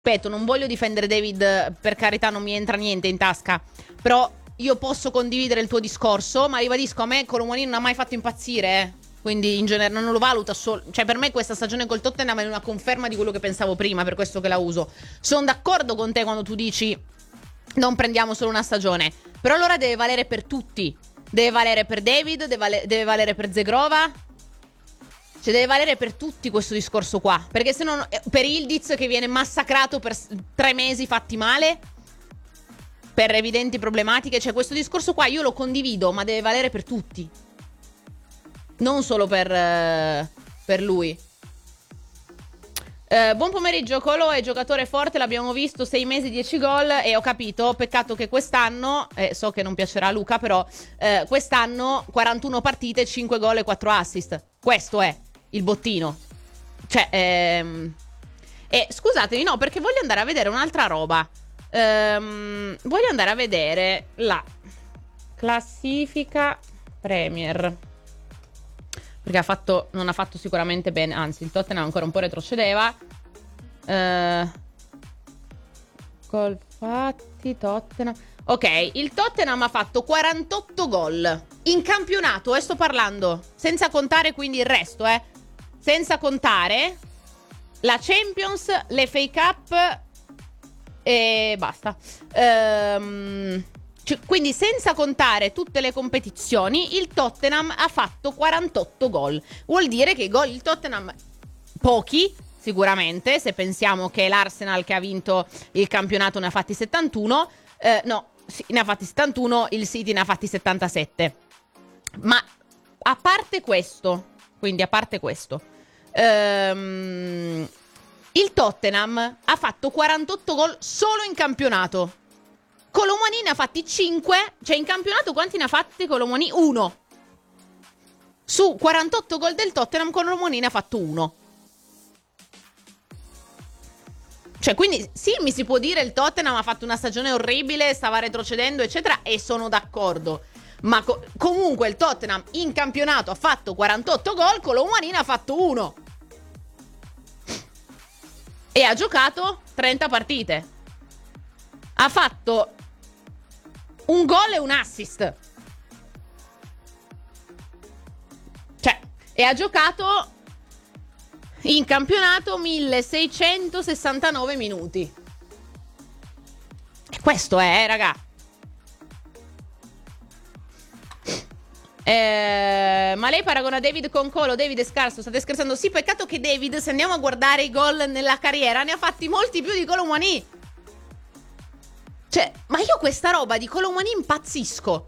ripeto, non voglio difendere David, per carità, non mi entra niente in tasca, però io posso condividere il tuo discorso, ma ribadisco, a me Colomwani non ha mai fatto impazzire, quindi in genere non lo valuta solo, cioè per me questa stagione col Tottenham è una conferma di quello che pensavo prima, per questo che la uso. Sono d'accordo con te quando tu dici non prendiamo solo una stagione, però allora deve valere per tutti, deve valere per David, deve valere per Zegrova. Cioè deve valere per tutti questo discorso qua. Perché se non, per Ildiz che viene massacrato per 3 mesi fatti male, per evidenti problematiche, cioè questo discorso qua io lo condivido, ma deve valere per tutti, non solo per lui. Buon pomeriggio. Colo è giocatore forte, l'abbiamo visto, 6 mesi 10 gol, e ho capito, peccato che quest'anno, so che non piacerà a Luca, però quest'anno 41 partite, 5 gol e 4 assist. Questo è il bottino. Cioè, scusatemi, no, perché voglio andare a vedere un'altra roba. Voglio andare a vedere la classifica Premier, perché non ha fatto sicuramente bene. Anzi, il Tottenham ancora un po' retrocedeva. Gol fatti, Tottenham. Ok, il Tottenham ha fatto 48 gol in campionato, sto parlando, senza contare quindi il resto, senza contare la Champions, l'FA Cup e basta. Quindi senza contare tutte le competizioni, il Tottenham ha fatto 48 gol. Vuol dire che i gol il Tottenham, pochi sicuramente, se pensiamo che l'Arsenal che ha vinto il campionato ne ha fatti 71, ne ha fatti 71, il City ne ha fatti 77. Ma a parte questo, quindi a parte questo, il Tottenham ha fatto 48 gol solo in campionato. Colomwani ne ha fatti 5, cioè in campionato quanti ne ha fatti Colomwani? 1. Su 48 gol del Tottenham Colomwani ne ha fatto 1. Cioè, quindi sì, mi si può dire il Tottenham ha fatto una stagione orribile, stava retrocedendo, eccetera, e sono d'accordo. Ma comunque il Tottenham in campionato ha fatto 48 gol, Colomwani ne ha fatto 1. E ha giocato 30 partite. Ha fatto un gol e un assist. Cioè, e ha giocato in campionato 1669 minuti. E questo è, raga. Ma lei paragona David con Colo? David è scarso, state scherzando? Sì, peccato che David, se andiamo a guardare i gol nella carriera, ne ha fatti molti più di Colomwani. Cioè, ma io questa roba di Colomwani impazzisco.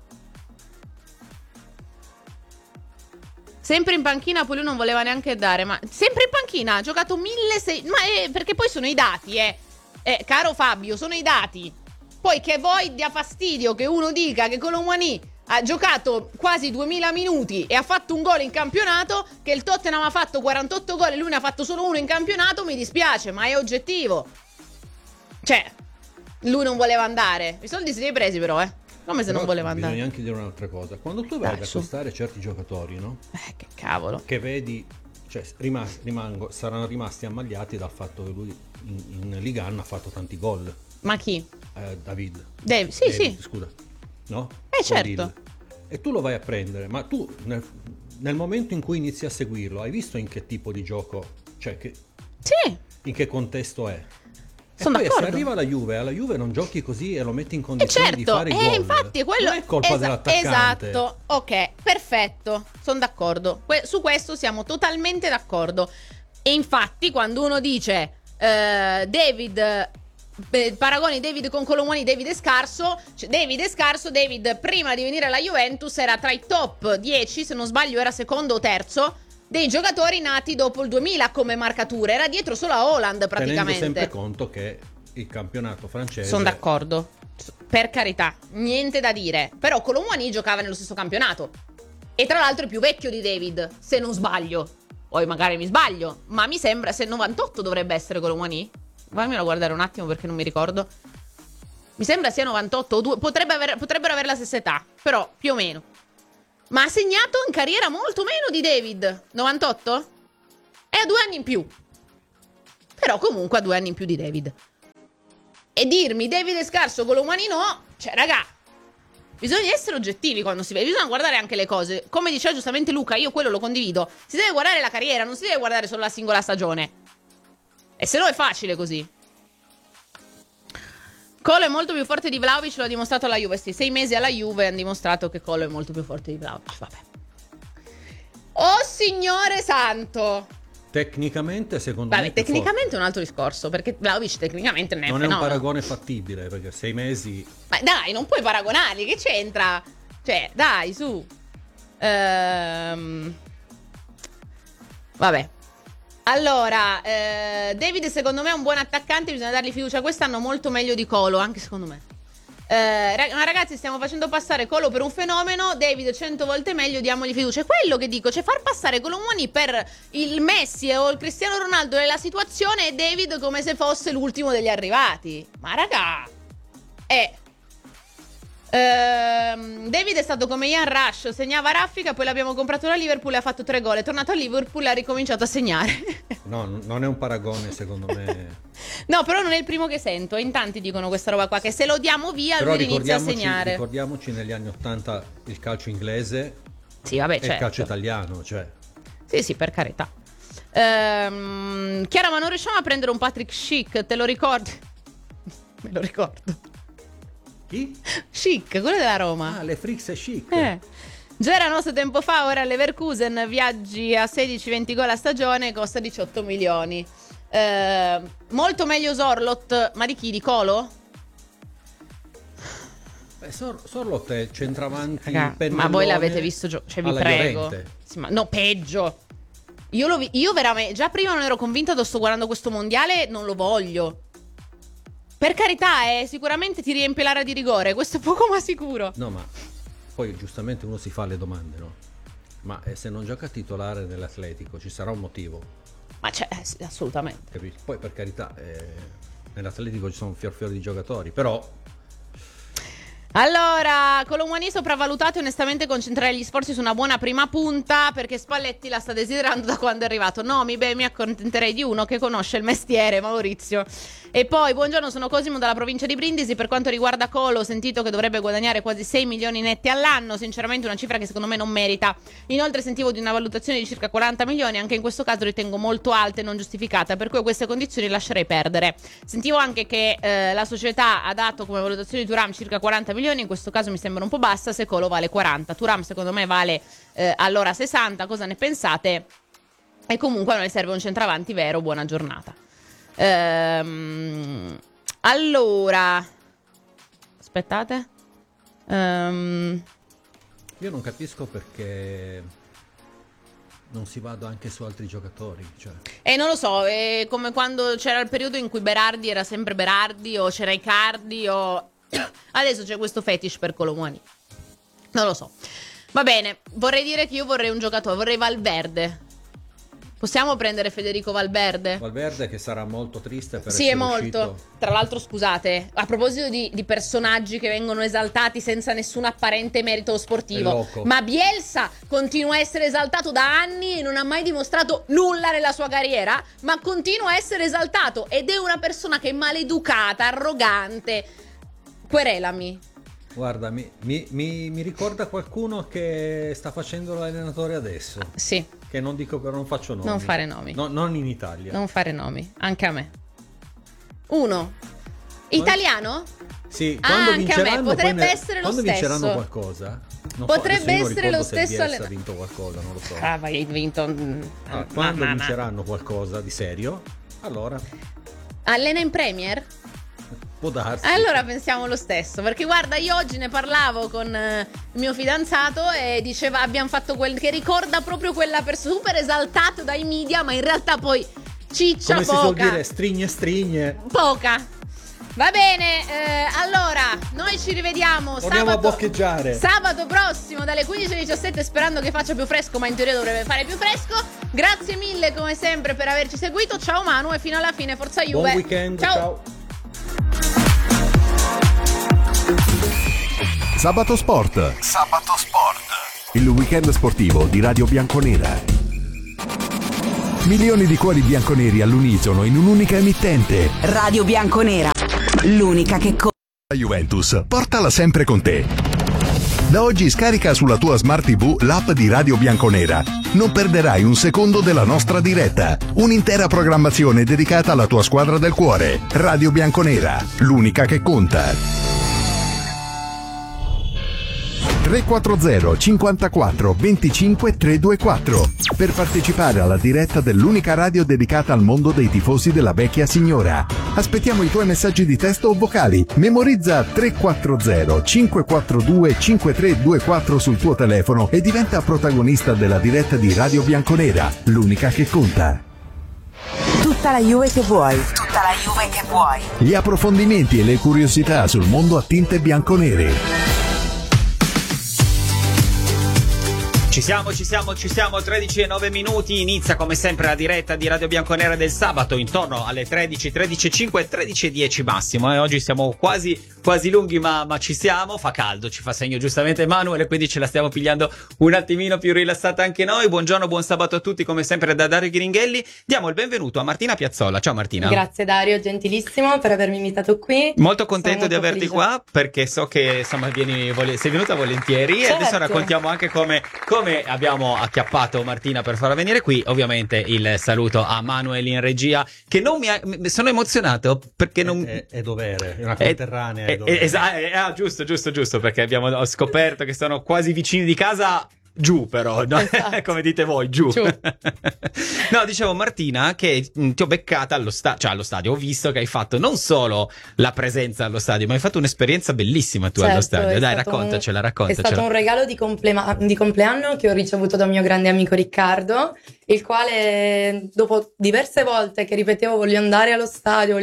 Sempre in panchina, poi lui non voleva neanche dare. Ma sempre in panchina, ha giocato 1600. Ma perché poi sono i dati, caro Fabio, sono i dati. Poi che voi dia fastidio che uno dica che Colomwani ha giocato quasi 2000 minuti e ha fatto un gol in campionato, che il Tottenham ha fatto 48 gol e lui ne ha fatto solo uno in campionato, mi dispiace, ma è oggettivo. Cioè, lui non voleva andare. I soldi se li hai presi però, come se non voleva andare. Bisogna anche dire un'altra cosa. Quando tu vai ad accostare certi giocatori, no? Che cavolo. Che vedi, cioè saranno rimasti ammagliati dal fatto che lui in Liga 1 ha fatto tanti gol. Ma chi? David. Sì. Scusa. No? Certo. E tu lo vai a prendere, ma tu nel momento in cui inizi a seguirlo, hai visto in che tipo di gioco, cioè sì, in che contesto è? E sono poi d'accordo. se arriva alla Juve non giochi così e lo metti in condizione di fare gol. Infatti quello non è colpa dell'attaccante. Esatto, ok, perfetto, sono d'accordo. Su questo siamo totalmente d'accordo. E infatti quando uno dice David, paragoni David con Colomwani, David è scarso. David prima di venire alla Juventus era tra i top 10, se non sbaglio era secondo o terzo dei giocatori nati dopo il 2000 come marcatura, era dietro solo a Haaland praticamente. Tenendo sempre conto che il campionato francese... Sono d'accordo, per carità, niente da dire. Però Colomwani giocava nello stesso campionato e tra l'altro è più vecchio di David, se non sbaglio. Poi magari mi sbaglio, ma mi sembra, se 98 dovrebbe essere Colomwani. Vammelo a guardare un attimo perché non mi ricordo. Mi sembra sia 98 o 2, potrebbero avere la stessa età, però più o meno. Ma ha segnato in carriera molto meno di David. 98? E ha 2 anni in più. Però comunque ha 2 anni in più di David. E dirmi Davide scarso, Colomwani no, cioè raga, bisogna essere oggettivi quando si vede, bisogna guardare anche le cose. Come diceva giustamente Luca, io quello lo condivido, si deve guardare la carriera, non si deve guardare solo la singola stagione. E se no è facile così. Colo è molto più forte di Vlahovic, lo ha dimostrato alla Juve. Sì, 6 mesi alla Juve hanno dimostrato che Colo è molto più forte di Vlahovic. Vabbè. Oh signore santo! Tecnicamente, secondo me. Tecnicamente è un altro discorso, perché Vlahovic tecnicamente non è un paragone fattibile, perché 6 mesi. Ma dai, non puoi paragonarli, che c'entra? Cioè, dai, su. Vabbè. Allora, David secondo me è un buon attaccante, bisogna dargli fiducia quest'anno, molto meglio di Colo, anche secondo me. Ma ragazzi, stiamo facendo passare Colo per un fenomeno, David 100 volte meglio, diamogli fiducia. È quello che dico, cioè far passare Colomwani per il Messi o il Cristiano Ronaldo nella situazione e David come se fosse l'ultimo degli arrivati. Ma raga, David è stato come Ian Rush, segnava a raffica, poi l'abbiamo comprato da Liverpool e ha fatto 3 gol, è tornato a Liverpool e ha ricominciato a segnare. No, non è un paragone secondo me. No, però non è il primo che sento, in tanti dicono questa roba qua, che se lo diamo via però lui inizia a segnare. Ricordiamoci negli anni 80 il calcio inglese, sì, vabbè, e il calcio italiano, cioè. Sì, per carità. Chiara, ma non riusciamo a prendere un Patrick Schick, te lo ricordi? Me lo ricordo. Chi? Schick, quello della Roma. Ah, le Frix e Schick. Già era nostro tempo fa, ora Leverkusen, viaggi a 16-20 gol a stagione, costa 18 milioni. Molto meglio Sorloth, ma di chi? Di Colo? Sorloth è centravanti. Ma voi l'avete visto cioè vi prego. Sì, ma no, peggio. Io veramente, già prima non ero convinta, sto guardando questo mondiale, non lo voglio. Per carità, sicuramente ti riempie l'area di rigore, questo è poco ma sicuro. No, ma poi giustamente uno si fa le domande, no? Ma se non gioca titolare nell'Atletico ci sarà un motivo? Ma c'è, assolutamente. Capito? Poi per carità, nell'Atletico ci sono un fior di giocatori, però. Allora, Colomwani sopravvalutato e onestamente concentrare gli sforzi su una buona prima punta, perché Spalletti la sta desiderando da quando è arrivato. No, mi accontenterei di uno che conosce il mestiere, Maurizio. E poi, buongiorno, sono Cosimo dalla provincia di Brindisi. Per quanto riguarda Colo, ho sentito che dovrebbe guadagnare quasi 6 milioni netti all'anno. Sinceramente una cifra che secondo me non merita. Inoltre sentivo di una valutazione di circa 40 milioni. Anche in questo caso ritengo molto alta e non giustificata, per cui a queste condizioni lascerei perdere. Sentivo anche che la società ha dato come valutazione di Thuram circa 40 milioni. In questo caso mi sembra un po' bassa, se Colo vale 40. Thuram secondo me vale allora 60. Cosa ne pensate? E comunque a noi serve un centravanti vero. Buona giornata. Allora, aspettate. Io non capisco perché non si vada anche su altri giocatori, cioè. Non lo so, è come quando c'era il periodo in cui Berardi era sempre Berardi, o c'era Icardi, o adesso c'è questo fetish per Colomwani. Non lo so. Va bene, vorrei dire che io vorrei un giocatore, vorrei Valverde. Possiamo prendere Federico Valverde? Valverde che sarà molto triste per sì, essere è molto uscito. Tra l'altro, scusate, a proposito di personaggi che vengono esaltati senza nessun apparente merito sportivo, ma Bielsa continua a essere esaltato da anni e non ha mai dimostrato nulla nella sua carriera, ma continua a essere esaltato ed è una persona che è maleducata, arrogante. Querelami. Guarda, mi ricorda qualcuno che sta facendo l'allenatore adesso. Sì. Che non dico, però non faccio nomi. Non fare nomi. No, non in Italia. Non fare nomi, anche a me. Uno. Italiano? Sì, quando vinceranno, anche a me, potrebbe essere lo quando stesso. Quando vinceranno qualcosa, potrebbe essere lo stesso. Ha vinto qualcosa, non lo so. Hai vinto. Quando vinceranno qualcosa di serio, allora. Allena in Premier? Può darsi. Allora pensiamo lo stesso, perché guarda, io oggi ne parlavo con il mio fidanzato e diceva abbiamo fatto quel che ricorda proprio quella persona super esaltato dai media, ma in realtà poi ciccia come poca. Come si suol dire, strigne. Poca. Va bene, allora noi ci rivediamo torniamo a boccheggiare sabato prossimo dalle 15 alle 17, sperando che faccia più fresco, ma in teoria dovrebbe fare più fresco. Grazie mille come sempre per averci seguito. Ciao Manu e fino alla fine forza Juve. Buon weekend. Ciao. Sabato Sport. Il weekend sportivo di Radio Bianconera. Milioni di cuori bianconeri all'unisono in un'unica emittente. Radio Bianconera, l'unica che La Juventus, portala sempre con te. Da oggi scarica sulla tua Smart TV l'app di Radio Bianconera. Non perderai un secondo della nostra diretta. Un'intera programmazione dedicata alla tua squadra del cuore. Radio Bianconera, l'unica che conta. 340 54 25 324 per partecipare alla diretta dell'unica radio dedicata al mondo dei tifosi della vecchia signora. Aspettiamo i tuoi messaggi di testo o vocali. Memorizza 340 542 5324 sul tuo telefono e diventa protagonista della diretta di Radio Bianconera, l'unica che conta. Tutta la Juve che vuoi. Tutta la Juve che vuoi. Gli approfondimenti e le curiosità sul mondo a tinte bianconere. Ci siamo, 13:09, inizia come sempre la diretta di Radio Bianconera del sabato intorno alle 13, 13:05, 13:10 massimo, oggi siamo quasi lunghi ma ci siamo, fa caldo, ci fa segno giustamente Emanuele, quindi ce la stiamo pigliando un attimino più rilassata anche noi. Buongiorno, buon sabato a tutti come sempre da Dario Ghiringhelli. Diamo il benvenuto a Martina Piazzolla. Ciao Martina. Grazie Dario, gentilissimo per avermi invitato qui. Molto contento di averti qua perché so che insomma sei venuta volentieri. Certo. E adesso raccontiamo anche come abbiamo acchiappato Martina per farla venire qui. Ovviamente il saluto a Manuel in regia, che non sono emozionato perché non è dovere, è una conterranea, è dovere. Giusto, perché abbiamo scoperto che sono quasi vicini di casa. Giù però, no? Esatto. Come dite voi, giù. No, dicevo Martina che ti ho beccata allo stadio, ho visto che hai fatto non solo la presenza allo stadio, ma hai fatto un'esperienza bellissima tu allo stadio. Dai, raccontacela. È stato un regalo di compleanno che ho ricevuto da un mio grande amico Riccardo, il quale dopo diverse volte che ripetevo voglio andare allo stadio,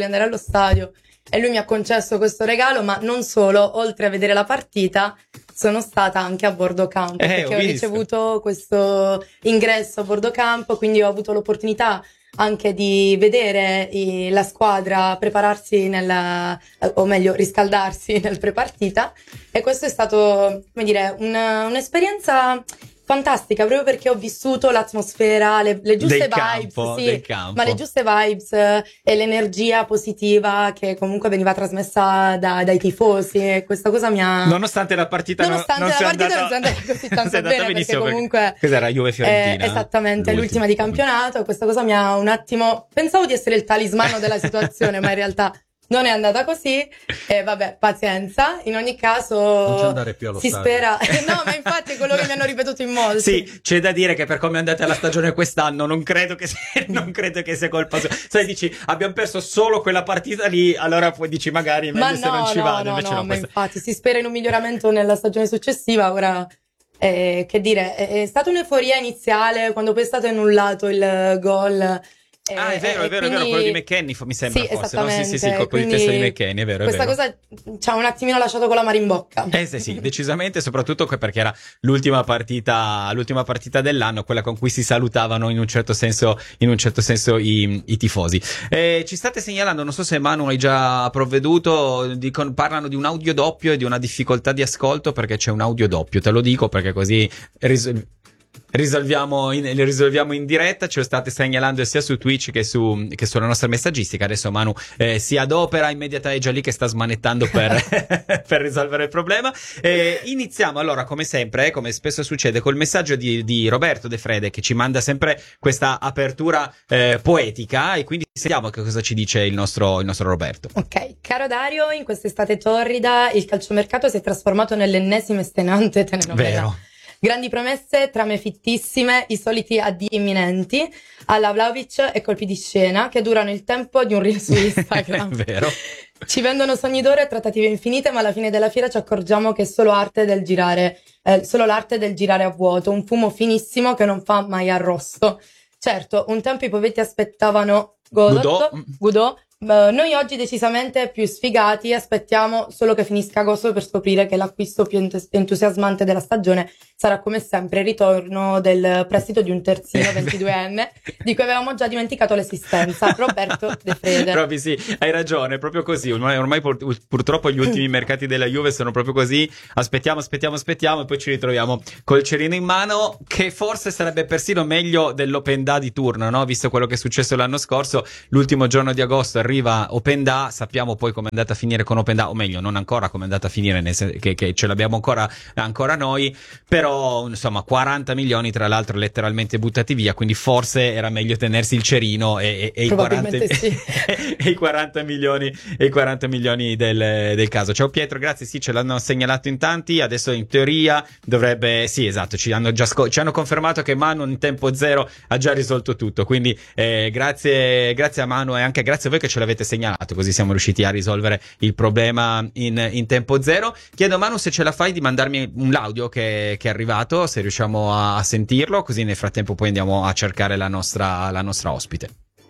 e lui mi ha concesso questo regalo, ma non solo, oltre a vedere la partita sono stata anche a bordo campo, perché ho ricevuto questo ingresso a bordo campo, quindi ho avuto l'opportunità anche di vedere la squadra prepararsi o meglio riscaldarsi nel prepartita, e questo è stato, come dire, un'esperienza fantastica, proprio perché ho vissuto l'atmosfera, le giuste vibes, ma le giuste vibes e l'energia positiva che comunque veniva trasmessa dai tifosi, e questa cosa mi ha... Nonostante la partita non sia andata così tanto bene, perché comunque... Cos'era, Juve-Fiorentina? Esattamente, l'ultima di campionato, questa cosa mi ha un attimo... Pensavo di essere il talismano della situazione, ma in realtà... non è andata così, e vabbè, pazienza. In ogni caso non c'è andare più allo si stadio. Spera. No, ma infatti è quello che mi hanno ripetuto in molti. Sì, c'è da dire che per come è andata la stagione quest'anno non credo che sia colpa sua. Sai, dici abbiamo perso solo quella partita lì, allora poi dici magari meglio se non ci vado. Ma infatti si spera in un miglioramento nella stagione successiva. Ora che dire, è stata un'euforia iniziale quando poi è stato annullato il gol. È vero, quello di McKennie mi sembra fosse, esattamente. No? Sì, il colpo di testa di McKennie, è vero. Questa cosa ci ha un attimino lasciato con l'amaro in bocca. Sì, decisamente, soprattutto perché era l'ultima partita dell'anno, quella con cui si salutavano in un certo senso i tifosi. Ci state segnalando, non so se Manu hai già provveduto, parlano di un audio doppio e di una difficoltà di ascolto perché c'è un audio doppio, te lo dico perché così risolviamo in diretta. Ce lo state segnalando sia su Twitch che sulla nostra messaggistica. Adesso Manu si adopera immediatamente, è già lì che sta smanettando per risolvere il problema. Iniziamo allora come sempre, come spesso succede, col messaggio di Roberto De Frede, che ci manda sempre questa apertura poetica, e quindi sentiamo che cosa ci dice il nostro Roberto. Ok, caro Dario, in quest'estate torrida il calciomercato si è trasformato nell'ennesima estenuante telenovela. Vero. Grandi promesse, trame fittissime, i soliti addii imminenti alla Vlahovic e colpi di scena che durano il tempo di un reel su Instagram. Vero. Ci vendono sogni d'oro e trattative infinite, ma alla fine della fiera ci accorgiamo che è solo l'arte del girare a vuoto, un fumo finissimo che non fa mai arrosto. Certo, un tempo i povetti aspettavano Godot, Noi oggi decisamente più sfigati, aspettiamo solo che finisca agosto per scoprire che l'acquisto più entusiasmante della stagione sarà come sempre il ritorno del prestito di un terzino 22enne di cui avevamo già dimenticato l'esistenza, Roberto De Frede. Proprio sì, hai ragione, è proprio così. Ormai purtroppo gli ultimi mercati della Juve sono proprio così. Aspettiamo e poi ci ritroviamo col cerino in mano, che forse sarebbe persino meglio dell'Open Da di turno, no? Visto quello che è successo l'anno scorso, l'ultimo giorno di agosto arriva Open Da, sappiamo poi come è andata a finire con Open Da, o meglio, non ancora come è andata a finire, nel senso che ce l'abbiamo ancora noi, però insomma 40 milioni tra l'altro letteralmente buttati via, quindi forse era meglio tenersi il cerino e i 40 sì. e i 40 milioni del caso. Ciao Pietro, grazie, sì, ce l'hanno segnalato in tanti, adesso in teoria dovrebbe, sì, esatto, ci hanno confermato che Manu in tempo zero ha già risolto tutto, quindi grazie a Manu e anche grazie a voi che ce l'avete segnalato, così siamo riusciti a risolvere il problema in tempo zero. Chiedo a Manu se ce la fai di mandarmi l'audio che è arrivato, se riusciamo a sentirlo, così nel frattempo poi andiamo a cercare la nostra ospite.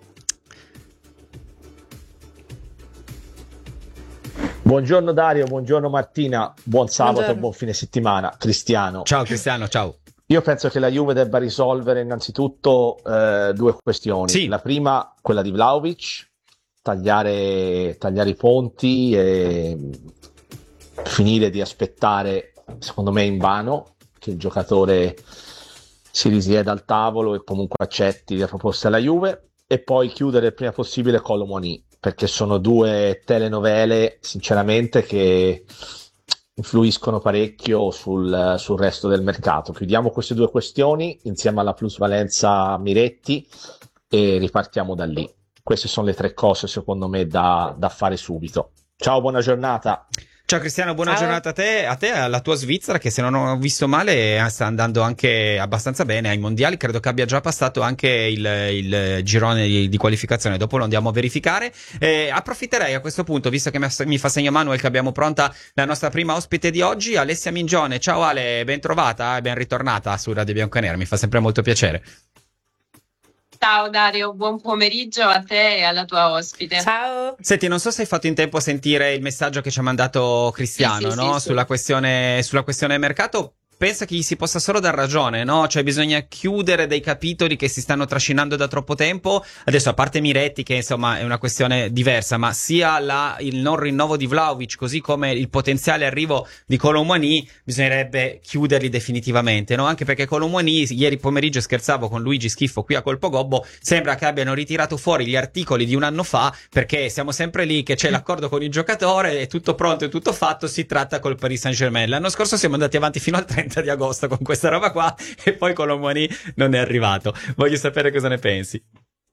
Buongiorno Dario, buongiorno Martina, buon sabato Buongiorno. e buon fine settimana. Cristiano. Ciao Cristiano, ciao. Io penso che la Juve debba risolvere innanzitutto due questioni. Sì. La prima, quella di Vlahovic, tagliare i ponti e finire di aspettare, secondo me invano, che il giocatore si risieda al tavolo e comunque accetti le proposte alla Juve, e poi chiudere il prima possibile Kolo Muani, perché sono due telenovele sinceramente che influiscono parecchio sul resto del mercato. Chiudiamo queste due questioni insieme alla plusvalenza Miretti e ripartiamo da lì. Queste sono le tre cose secondo me da fare subito. Ciao, buona giornata. Ciao Cristiano, buona Ciao. giornata a te, alla tua Svizzera, che se non ho visto male sta andando anche abbastanza bene ai mondiali, credo che abbia già passato anche il girone di qualificazione, dopo lo andiamo a verificare. Approfitterei a questo punto, visto che mi fa segno Manuel che abbiamo pronta la nostra prima ospite di oggi, Alessia Mingione. Ciao Ale, ben trovata e ben ritornata su Radio Bianconera, mi fa sempre molto piacere. Ciao Dario, buon pomeriggio a te e alla tua ospite. Ciao. Senti, non so se hai fatto in tempo a sentire il messaggio che ci ha mandato Cristiano, Sì, no? sì. Sulla questione mercato. Pensa che gli si possa solo dar ragione, no? Cioè bisogna chiudere dei capitoli che si stanno trascinando da troppo tempo. Adesso, a parte Miretti, che insomma è una questione diversa, ma sia il non rinnovo di Vlahovic, così come il potenziale arrivo di Kolo Muani, bisognerebbe chiuderli definitivamente, no? Anche perché Kolo Muani, ieri pomeriggio scherzavo con Luigi Schiffo qui a Colpo Gobbo, sembra che abbiano ritirato fuori gli articoli di un anno fa, perché siamo sempre lì che c'è l'accordo con il giocatore, è tutto pronto, è tutto fatto, si tratta col Paris Saint-Germain. L'anno scorso siamo andati avanti fino al 30 di agosto con questa roba qua e poi Kolo Muani non è arrivato. Voglio sapere cosa ne pensi.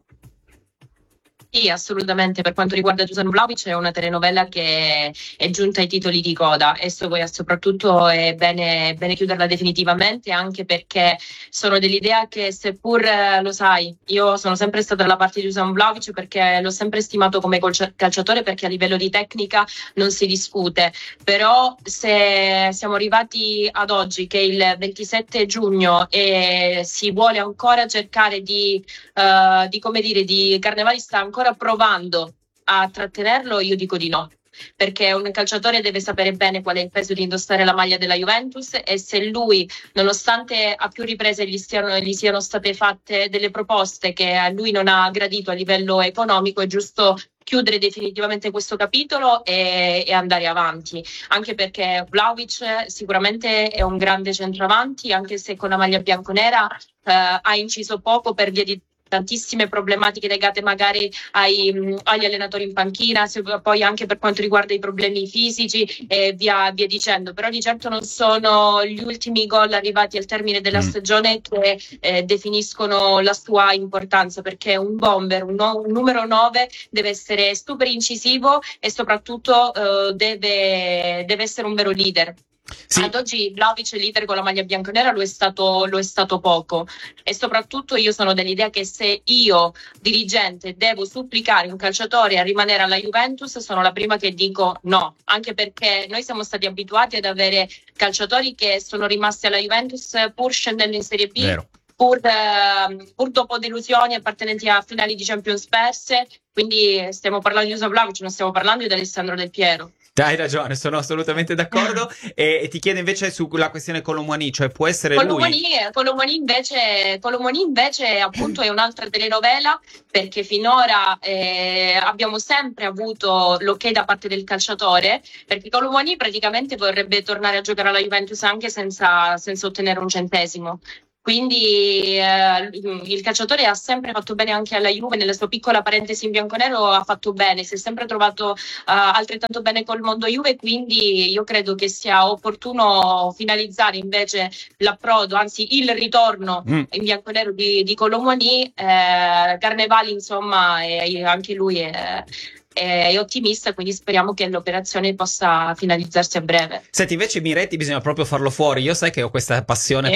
Sì, assolutamente. Per quanto riguarda Dusan Vlahovic è una telenovela che è giunta ai titoli di coda e soprattutto è bene chiuderla definitivamente, anche perché sono dell'idea che, seppur lo sai, io sono sempre stata dalla parte di Dusan Vlahovic perché l'ho sempre stimato come calciatore, perché a livello di tecnica non si discute, però se siamo arrivati ad oggi che è il 27 giugno e si vuole ancora cercare di Carnevali sta ancora provando a trattenerlo, io dico di no, perché un calciatore deve sapere bene qual è il peso di indossare la maglia della Juventus, e se lui, nonostante a più riprese gli siano state fatte delle proposte che a lui non ha gradito a livello economico, è giusto chiudere definitivamente questo capitolo e andare avanti, anche perché Vlahovic sicuramente è un grande centravanti, anche se con la maglia bianconera ha inciso poco per via di tantissime problematiche legate magari agli allenatori in panchina, poi anche per quanto riguarda i problemi fisici e via dicendo, però di certo non sono gli ultimi gol arrivati al termine della stagione che definiscono la sua importanza, perché un bomber, un numero 9 deve essere super incisivo e soprattutto deve essere un vero leader. Sì. Ad oggi Vlahovic leader con la maglia bianconera lo è stato poco, e soprattutto io sono dell'idea che se io dirigente devo supplicare un calciatore a rimanere alla Juventus, sono la prima che dico no, anche perché noi siamo stati abituati ad avere calciatori che sono rimasti alla Juventus pur scendendo in Serie B. Vero. pur dopo delusioni appartenenti a finali di Champions perse. Quindi stiamo parlando di Dusan Vlahovic, non stiamo parlando di Alessandro Del Piero. Hai ragione, sono assolutamente d'accordo. E ti chiedo invece sulla questione Kolo Muani, cioè può essere lui? Kolo Muani invece appunto è un'altra telenovela, perché finora abbiamo sempre avuto l'ok da parte del calciatore, perché Kolo Muani praticamente vorrebbe tornare a giocare alla Juventus anche senza ottenere un centesimo. Quindi il calciatore ha sempre fatto bene anche alla Juve, nella sua piccola parentesi in bianconero ha fatto bene, si è sempre trovato altrettanto bene col mondo Juve, quindi io credo che sia opportuno finalizzare invece l'approdo, anzi il ritorno in bianconero di Kolo Muani. Carnevali insomma anche lui è ottimista, quindi speriamo che l'operazione possa finalizzarsi a breve. Senti, invece Miretti bisogna proprio farlo fuori. Io sai che ho questa passione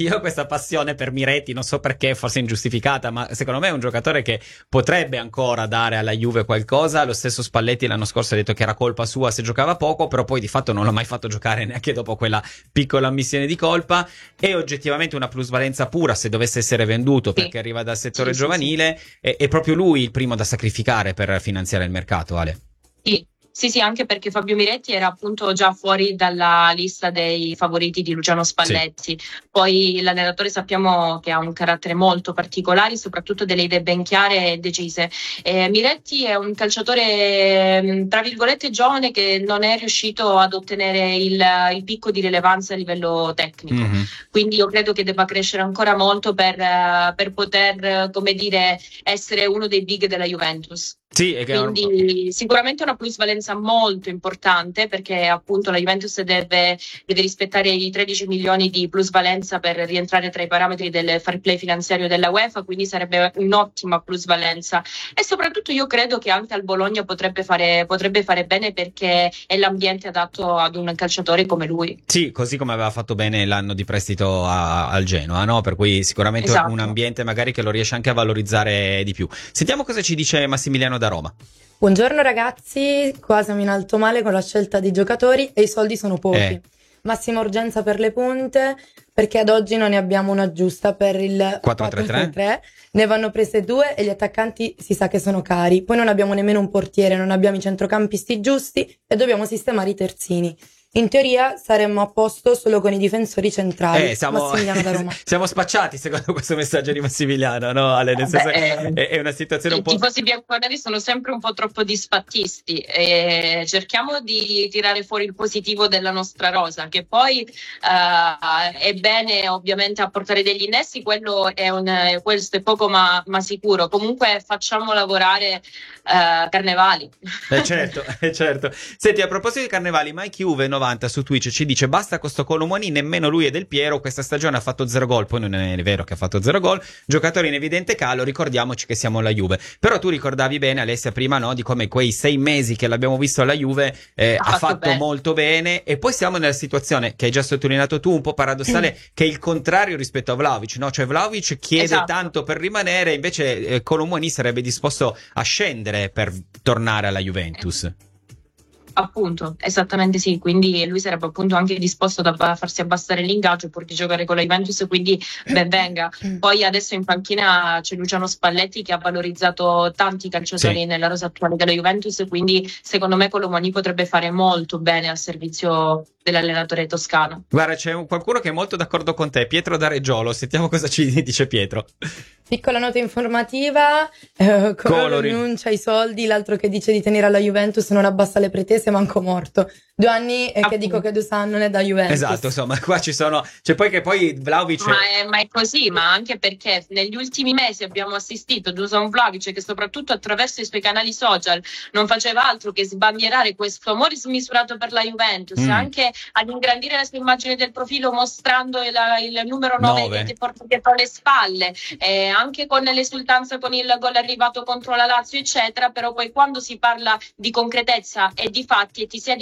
per Miretti, non so perché, forse ingiustificata, ma secondo me è un giocatore che potrebbe ancora dare alla Juve qualcosa. Lo stesso Spalletti l'anno scorso ha detto che era colpa sua se giocava poco, però poi di fatto non l'ha mai fatto giocare neanche dopo quella piccola ammissione di colpa. È oggettivamente una plusvalenza pura se dovesse essere venduto, perché arriva dal settore giovanile. È proprio lui il primo da sacrificare per finanziare il mercato. Ale. Sì, anche perché Fabio Miretti era appunto già fuori dalla lista dei favoriti di Luciano Spalletti. Sì. Poi l'allenatore sappiamo che ha un carattere molto particolare, soprattutto delle idee ben chiare e decise. Miretti è un calciatore tra virgolette giovane che non è riuscito ad ottenere il picco di rilevanza a livello tecnico. Quindi io credo che debba crescere ancora molto per poter, come dire, essere uno dei big della Juventus. Sì, quindi sicuramente una plusvalenza molto importante, perché appunto la Juventus deve rispettare i 13 milioni di plusvalenza per rientrare tra i parametri del fair play finanziario della UEFA, quindi sarebbe un'ottima plusvalenza. E soprattutto io credo che anche al Bologna potrebbe fare bene, perché è l'ambiente adatto ad un calciatore come lui. Sì, così come aveva fatto bene l'anno di prestito al Genoa, no? Per cui sicuramente un ambiente magari che lo riesce anche a valorizzare di più. Sentiamo cosa ci dice Massimiliano da Roma. Buongiorno ragazzi, qua siamo in alto mare con la scelta di giocatori e i soldi sono pochi. Massima urgenza per le punte, perché ad oggi non ne abbiamo una giusta per il 4-3-3. Ne vanno prese 2 e gli attaccanti si sa che sono cari. Poi non abbiamo nemmeno un portiere, non abbiamo i centrocampisti giusti e dobbiamo sistemare i terzini. In teoria saremmo a posto solo con i difensori centrali. Massimiliano da Roma. Siamo spacciati secondo questo messaggio di Massimiliano, no Ale? Nel senso è una situazione un po'... I tifosi bianconeri sono sempre un po' troppo disfattisti e cerchiamo di tirare fuori il positivo della nostra rosa, che poi è bene ovviamente apportare degli innesti, questo è poco ma sicuro. Comunque facciamo lavorare Carnevali. Certo. Senti, a proposito di Carnevali, Mike Juve 90 su Twitch ci dice: basta con sto Kolo Muani, nemmeno lui e Del Piero questa stagione ha fatto 0 gol. Poi non è vero che ha fatto 0 gol, giocatore in evidente calo, ricordiamoci che siamo alla Juve. Però tu ricordavi bene, Alessia, prima, no, di come quei 6 mesi che l'abbiamo visto alla Juve ha fatto molto bene. E poi siamo nella situazione che hai già sottolineato tu, un po' paradossale, che è il contrario rispetto a Vlahovic, no? Cioè Vlahovic chiede tanto per rimanere, invece Kolo Muani sarebbe disposto a scendere per tornare alla Juventus. Appunto, esattamente sì, quindi lui sarebbe appunto anche disposto a farsi abbassare l'ingaggio pur di giocare con la Juventus, quindi ben venga. Poi adesso in panchina c'è Luciano Spalletti che ha valorizzato tanti calciatori nella rosa attuale della Juventus, quindi secondo me Kolo Muani potrebbe fare molto bene al servizio dell'allenatore toscano. Guarda, c'è qualcuno che è molto d'accordo con te, Pietro da Reggiolo, sentiamo cosa ci dice Pietro. Piccola nota informativa, Colo rinuncia ai soldi, l'altro che dice di tenere alla Juventus non abbassa le pretese, manco morto. 2 anni e che dico che Dusan non è da Juventus. Esatto, insomma, qua ci sono... C'è poi che poi Vlahovic... Ma è così, ma anche perché negli ultimi mesi abbiamo assistito Dusan Vlahovic che soprattutto attraverso i suoi canali social non faceva altro che sbandierare questo amore smisurato per la Juventus, anche ad ingrandire la sua immagine del profilo mostrando il numero 9 che porta dietro le spalle, anche con l'esultanza con il gol arrivato contro la Lazio eccetera. Però poi quando si parla di concretezza e di fatti e ti siedi a tavolino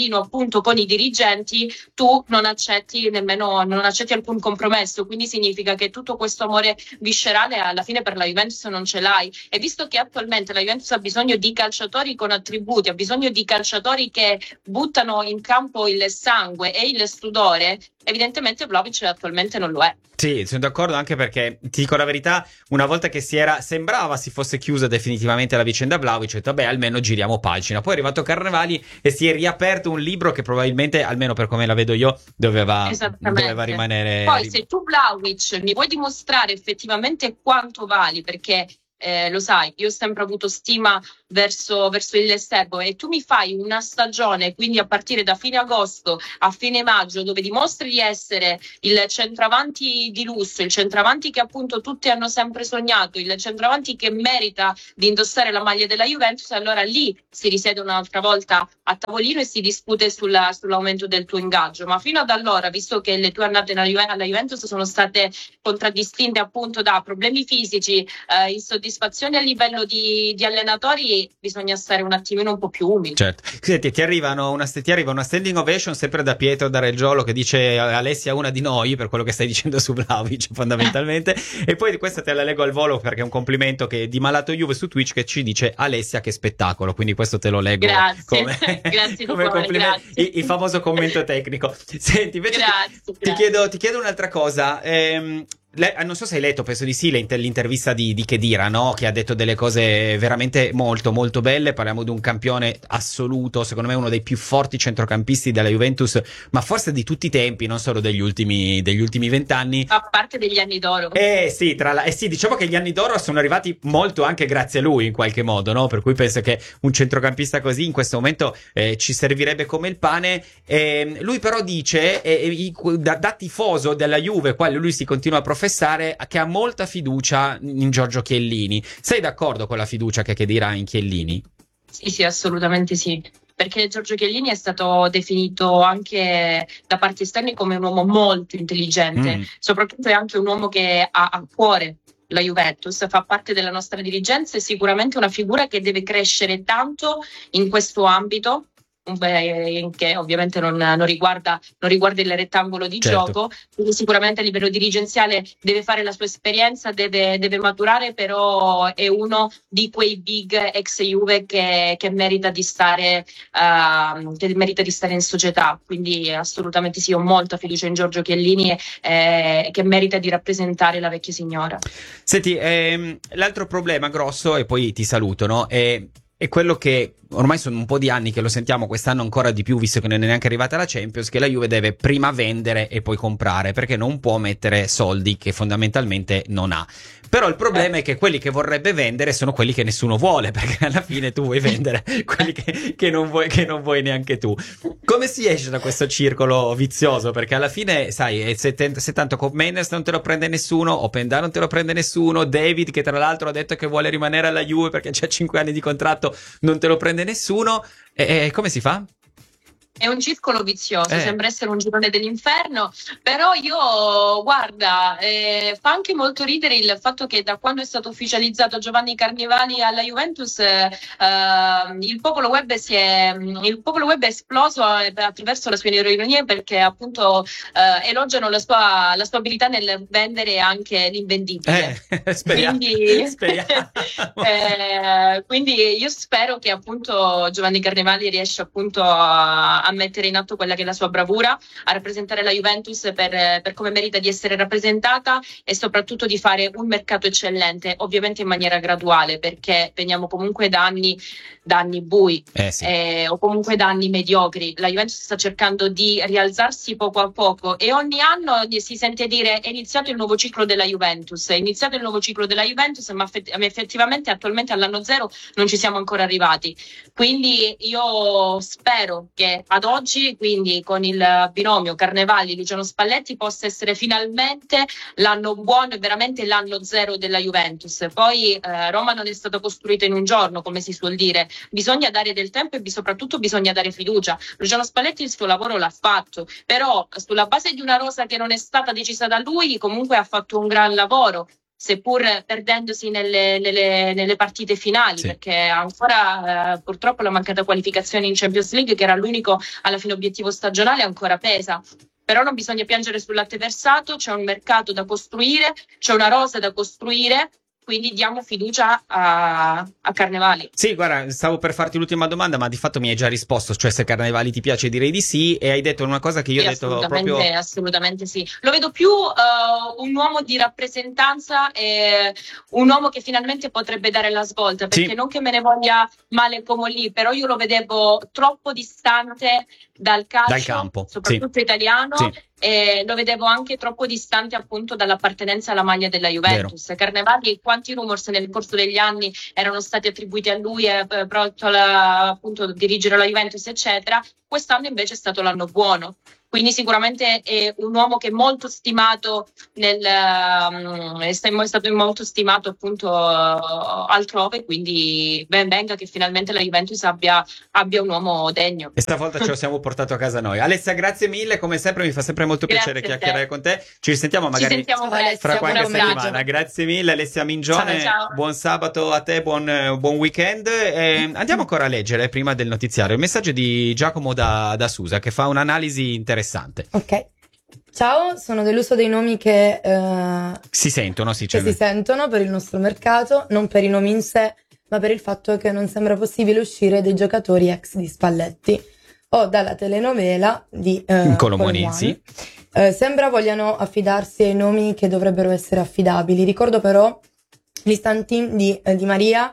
tavolino appunto con i dirigenti, tu non accetti alcun compromesso, quindi significa che tutto questo amore viscerale alla fine per la Juventus non ce l'hai. E visto che attualmente la Juventus ha bisogno di calciatori con attributi, ha bisogno di calciatori che buttano in campo il sangue e il sudore, evidentemente Vlahovic attualmente non lo è. Sì, sono d'accordo, anche perché ti dico la verità, una volta che sembrava si fosse chiusa definitivamente la vicenda Vlahovic, ho detto vabbè, almeno giriamo pagina. Poi è arrivato Carnevali e si è riaperto un libro che probabilmente, almeno per come la vedo io, doveva rimanere. Poi se tu Vlahovic mi vuoi dimostrare effettivamente quanto vali, perché lo sai, io ho sempre avuto stima verso il serbo, e tu mi fai una stagione, quindi a partire da fine agosto a fine maggio, dove dimostri di essere il centravanti di lusso, il centravanti che appunto tutti hanno sempre sognato, il centravanti che merita di indossare la maglia della Juventus, allora lì si risiede un'altra volta a tavolino e si discute sull'aumento del tuo ingaggio. Ma fino ad allora, visto che le tue annate alla Juventus sono state contraddistinte appunto da problemi fisici, insoddisfazioni a livello di allenatori, bisogna stare un attimino un po' più umili. Certo. Senti, ti arriva una standing ovation sempre da Pietro da Reggiolo, che dice Alessia è una di noi, per quello che stai dicendo su Vlahovic fondamentalmente. E poi questa te la leggo al volo perché è un complimento che di Malato Juve su Twitch, che ci dice Alessia che spettacolo, quindi questo te lo leggo. Grazie. Grazie come complimento, grazie. Il famoso commento tecnico. Senti, invece ti chiedo un'altra cosa. Non so se hai letto, penso di sì, l'intervista di Khedira, no? Che ha detto delle cose veramente molto molto belle. Parliamo di un campione assoluto, secondo me uno dei più forti centrocampisti della Juventus, ma forse di tutti i tempi, non solo degli ultimi 20 anni. Fa parte degli anni d'oro. Sì, diciamo che gli anni d'oro sono arrivati molto anche grazie a lui in qualche modo, no? Per cui penso che un centrocampista così in questo momento ci servirebbe come il pane. Lui però dice, da tifoso della Juve, quale lui si continua a professare, che ha molta fiducia in Giorgio Chiellini. Sei d'accordo con la fiducia che Khedira ha in Chiellini? Sì, assolutamente sì. Perché Giorgio Chiellini è stato definito anche da parti esterne come un uomo molto intelligente, soprattutto è anche un uomo che ha a cuore la Juventus, fa parte della nostra dirigenza, è sicuramente una figura che deve crescere tanto in questo ambito, che ovviamente non riguarda il rettangolo di gioco, quindi sicuramente a livello dirigenziale deve fare la sua esperienza, deve maturare, però è uno di quei big ex Juve che merita di stare in società, quindi assolutamente sì, ho molta fiducia in Giorgio Chiellini che merita di rappresentare la vecchia signora. Senti, l'altro problema grosso, e poi ti saluto, no? È quello che ormai sono un po' di anni che lo sentiamo, quest'anno ancora di più, visto che non è neanche arrivata la Champions, che la Juve deve prima vendere e poi comprare, perché non può mettere soldi che fondamentalmente non ha. Però il problema è che quelli che vorrebbe vendere sono quelli che nessuno vuole, perché alla fine tu vuoi vendere quelli che non vuoi neanche tu. Come si esce da questo circolo vizioso? Perché alla fine, sai, se tanto con Mendes non te lo prende nessuno, Openda non te lo prende nessuno, David, che tra l'altro ha detto che vuole rimanere alla Juve perché c'ha 5 anni di contratto, non te lo prende nessuno, e come si fa? È un circolo vizioso, sembra essere un girone dell'inferno, però io, guarda, fa anche molto ridere il fatto che da quando è stato ufficializzato Giovanni Carnevali alla Juventus, il popolo web è esploso attraverso la sua ironia, perché appunto elogiano la sua abilità nel vendere anche l'invendibile. Speriamo. Quindi io spero che appunto Giovanni Carnevali riesca appunto a mettere in atto quella che è la sua bravura, a rappresentare la Juventus per come merita di essere rappresentata, e soprattutto di fare un mercato eccellente, ovviamente in maniera graduale, perché veniamo comunque da anni bui, o comunque da anni mediocri. La Juventus sta cercando di rialzarsi poco a poco, e ogni anno si sente dire è iniziato il nuovo ciclo della Juventus, ma effettivamente attualmente all'anno zero non ci siamo ancora arrivati. Quindi io spero che ad oggi, quindi con il binomio Carnevali-Luciano Spalletti, possa essere finalmente l'anno buono e veramente l'anno zero della Juventus. Poi Roma non è stata costruita in un giorno, come si suol dire, bisogna dare del tempo e soprattutto bisogna dare fiducia. Luciano Spalletti il suo lavoro l'ha fatto, però sulla base di una rosa che non è stata decisa da lui, comunque ha fatto un gran lavoro. seppur perdendosi nelle partite finali, sì, perché ancora purtroppo la mancata qualificazione in Champions League, che era l'unico alla fine obiettivo stagionale, ancora pesa. Però non bisogna piangere sul latte versato, c'è un mercato da costruire, c'è una rosa da costruire, quindi diamo fiducia a Carnevali. Sì, guarda, stavo per farti l'ultima domanda, ma di fatto mi hai già risposto, cioè se Carnevali ti piace direi di sì, e hai detto una cosa che io Sì, ho detto proprio... Assolutamente sì. Lo vedo più un uomo di rappresentanza e un uomo che finalmente potrebbe dare la svolta, perché non che me ne voglia male come lì, però io lo vedevo troppo distante dal calcio, dal campo, soprattutto italiano, e lo vedevo anche troppo distante appunto dall'appartenenza alla maglia della Juventus. Vero. Carnevali, quanti rumors nel corso degli anni erano stati attribuiti a lui, pronto appunto dirigere la Juventus eccetera, quest'anno invece è stato l'anno buono. Quindi sicuramente è un uomo che è molto stimato è stato molto stimato appunto altrove, quindi ben venga che finalmente la Juventus abbia un uomo degno. E stavolta ce lo siamo portato a casa noi. Alessia, grazie mille, come sempre mi fa sempre molto piacere chiacchierare con te. Ci risentiamo magari fra qualche settimana. Grazie mille Alessia Mingione, ciao. Buon sabato a te, buon weekend. Andiamo ancora a leggere prima del notiziario il messaggio di Giacomo da Susa, che fa un'analisi interessante. Ok. Ciao, sono dell'uso dei nomi che si sentono, si sentono per il nostro mercato, non per i nomi in sé, ma per il fatto che non sembra possibile uscire dei giocatori ex di Spalletti o dalla telenovela di Colomuani, sì. Sembra vogliano affidarsi ai nomi che dovrebbero essere affidabili. Ricordo però gli stantin di Maria,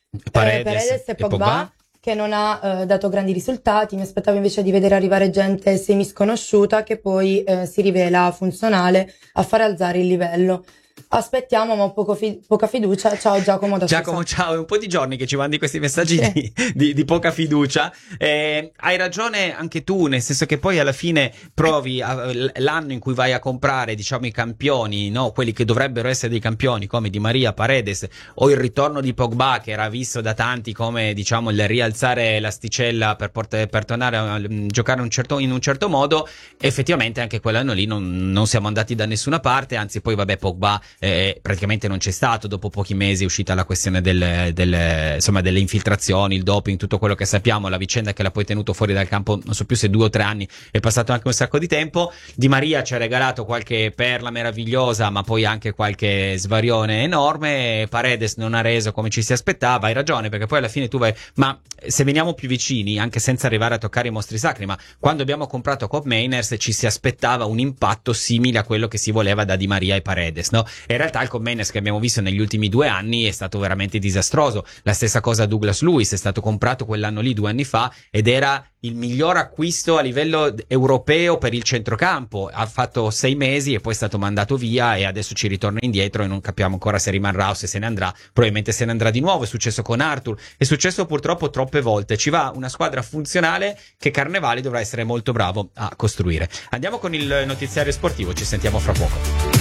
Paredes e Pogba, che non ha dato grandi risultati. Mi aspettavo invece di vedere arrivare gente semisconosciuta che poi si rivela funzionale a far alzare il livello. Aspettiamo, ma ho poca fiducia. Ciao Giacomo da Susa. Giacomo, ciao, è un po' di giorni che ci mandi questi messaggi di poca fiducia. Hai ragione anche tu, nel senso che poi alla fine provi l'anno in cui vai a comprare, diciamo, i campioni, no? Quelli che dovrebbero essere dei campioni, come Di Maria, Paredes, o il ritorno di Pogba, che era visto da tanti come, diciamo, il rialzare l'asticella per tornare a giocare in un certo modo. Effettivamente anche quell'anno lì non siamo andati da nessuna parte, anzi poi vabbè, Pogba praticamente non c'è stato. Dopo pochi mesi è uscita la questione delle infiltrazioni, il doping, tutto quello che sappiamo, la vicenda che l'ha poi tenuto fuori dal campo, non so più se 2 o 3 anni, è passato anche un sacco di tempo. Di Maria ci ha regalato qualche perla meravigliosa, ma poi anche qualche svarione enorme. Paredes non ha reso come ci si aspettava. Hai ragione, perché poi alla fine tu vai, ma se veniamo più vicini, anche senza arrivare a toccare i mostri sacri, ma quando abbiamo comprato Koop Meiners ci si aspettava un impatto simile a quello che si voleva da Di Maria e Paredes, no? In realtà il Koop Meiners che abbiamo visto negli ultimi 2 anni è stato veramente disastroso. La stessa cosa Douglas Luiz, è stato comprato quell'anno lì 2 anni fa ed era il miglior acquisto a livello europeo per il centrocampo. Ha fatto 6 mesi e poi è stato mandato via e adesso ci ritorna indietro e non capiamo ancora se rimarrà o se ne andrà. Probabilmente se ne andrà di nuovo. È successo con Arthur, è successo purtroppo troppe volte. Ci va una squadra funzionale che Carnevali dovrà essere molto bravo a costruire. Andiamo con il notiziario sportivo, ci sentiamo fra poco.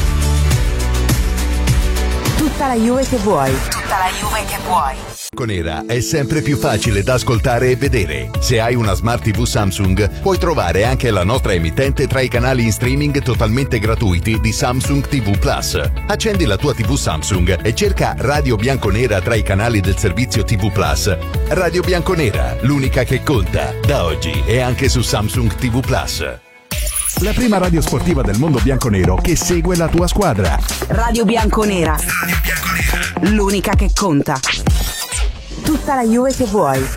Tutta la Juve che vuoi. Tutta la Juve che vuoi. Bianconera è sempre più facile da ascoltare e vedere. Se hai una Smart TV Samsung, puoi trovare anche la nostra emittente tra i canali in streaming totalmente gratuiti di Samsung TV Plus. Accendi la tua TV Samsung e cerca Radio Bianconera tra i canali del servizio TV Plus. Radio Bianconera, l'unica che conta. Da oggi è anche su Samsung TV Plus. La prima radio sportiva del mondo bianconero che segue la tua squadra. Radio Bianconera. L'unica che conta. Tutta la Juve che vuoi.